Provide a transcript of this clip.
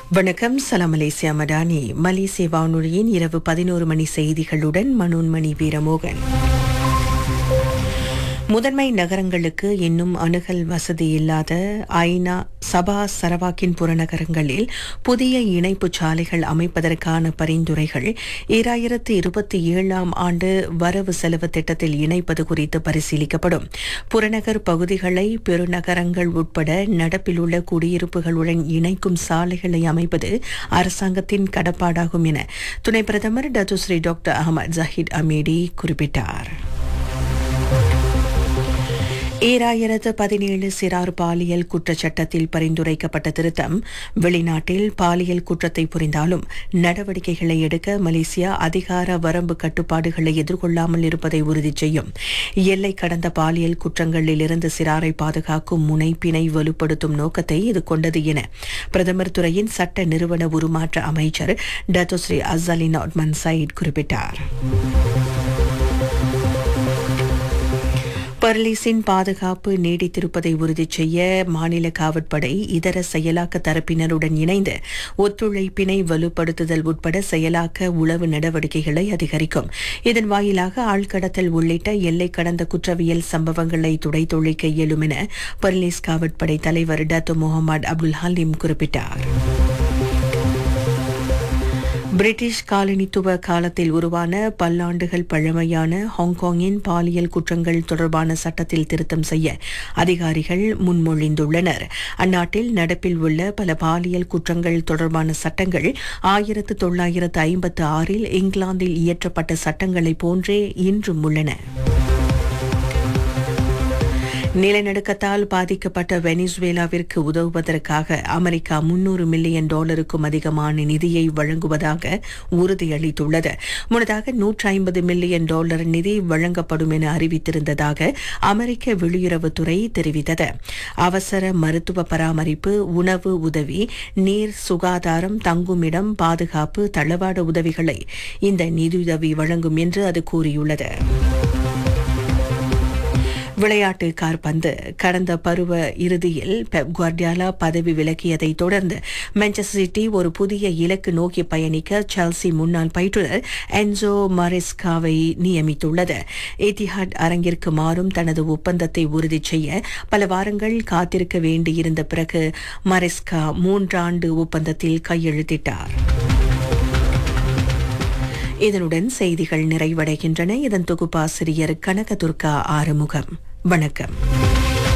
வணக்கம். சலாம் மலேசியா மடானி. மலேசிய வானொலியின் இரவு 11 மணி செய்திகளுடன் மனோன்மணி வீரமோகன். முதன்மை நகரங்களுக்கு இன்னும் அணுகல் வசதி இல்லாத ஐநா சபா சரவாக்கின் புறநகரங்களில் புதிய இணைப்புச் சாலைகள் அமைப்பதற்கான பரிந்துரைகள் 2027 ஆண்டு வரவு செலவு திட்டத்தில் இணைப்பது குறித்து பரிசீலிக்கப்படும். புறநகர் பகுதிகளை பெருநகரங்கள் உட்பட நடப்பில் உள்ள குடியிருப்புகளுடன் இணைக்கும் சாலைகளை அமைப்பது அரசாங்கத்தின் கடப்பாடாகும் என துணை பிரதமர் டத்துஸ்ரீ டாக்டர் அஹமத் ஜஹீத் அமீடி குறிப்பிட்டார். 2017 சிறார் பாலியல் குற்றச்சட்டத்தில் பரிந்துரைக்கப்பட்ட திருத்தம் வெளிநாட்டில் பாலியல் குற்றத்தை புரிந்தாலும் நடவடிக்கைகளை எடுக்க மலேசியா அதிகார வரம்பு கட்டுப்பாடுகளை எதிர்கொள்ளாமல் இருப்பதை உறுதி செய்யும். எல்லை கடந்த பாலியல் குற்றங்களில் இருந்து சிறாரை பாதுகாக்கும் முனைப்பினை வலுப்படுத்தும் நோக்கத்தை இது கொண்டது என பிரதமர் துறையின் சட்ட நிறுவன உருமாற்ற அமைச்சர் டத்துஸ்ரீ அஸ்ஸலின் ஒட்மன் சயீத் குறிப்பிட்டார். பர்லீஸின் பாதுகாப்பு நீடித்திருப்பதை உறுதி செய்ய மாநில காவற்படை இதர செயலாக்க தரப்பினருடன் இணைந்து ஒத்துழைப்பினை வலுப்படுத்துதல் உட்பட செயலாக்க உளவு நடவடிக்கைகளை அதிகரிக்கும். இதன் வாயிலாக ஆழ்கடத்தல் உள்ளிட்ட எல்லை கடந்த குற்றவியல் சம்பவங்களை துடைத்தொழிக்க இயலும் என பர்லீஸ் காவற்படை தலைவர் டத்து முகமது அப்துல் ஹலீம் குறிப்பிட்டார். பிரிட்டிஷ் காலனித்துவ காலத்தில் உருவான பல்லாண்டுகள் பழமையான ஹாங்காங்கின் பாலியல் குற்றங்கள் தொடர்பான சட்டத்தில் திருத்தம் செய்ய அதிகாரிகள் முன்மொழிந்துள்ளனர். அந்நாட்டில் நடப்பில் உள்ள பல பாலியல் குற்றங்கள் தொடர்பான சட்டங்கள் 1956 இங்கிலாந்தில் இயற்றப்பட்ட சட்டங்களைப் போன்றே இன்றும் உள்ளன. நிலநடுக்கத்தால் பாதிக்கப்பட்ட வெனிசுவேலாவிற்கு உதவுவதற்காக அமெரிக்கா $300 மில்லியன் அதிகமான நிதியை வழங்குவதாக உறுதியளித்துள்ளது. முன்னதாக $150 மில்லியன் நிதி வழங்கப்படும் என அறிவித்திருந்ததாக அமெரிக்க வெளியுறவுத்துறை தெரிவித்தது. அவசர மருத்துவ பராமரிப்பு, உணவு உதவி, நீர், சுகாதாரம், தங்குமிடம், பாதுகாப்பு, தளவாட உதவிகளை இந்த நிதியுதவி வழங்கும் என்று அது கூறியுள்ளது. விளையாட்டு கால்பந்து. கடந்த பருவ இறுதியில் பெப் குவார்டியோலா பதவி விலகியதை தொடர்ந்து மான்செஸ்டர் சிட்டி ஒரு புதிய இலக்கு நோக்கி பயணிக்க செல்சி முன்னாள் பயிற்றுனர் என்சோ மரெஸ்காவை நியமித்துள்ளது. எத்திஹாட் அரங்கிற்கு மாறும் தனது ஒப்பந்தத்தை உறுதி செய்ய பல வாரங்கள் காத்திருக்க வேண்டியிருந்த பிறகு மரெஸ்கா 3 ஆண்டு ஒப்பந்தத்தில் கையெழுத்திட்டார். இதனுடன் செய்திகள் நிறைவடைகின்றன. இதன் தொகுப்பாசிரியர் கனகதுர்கா ஆறுமுகம். வணக்கம்.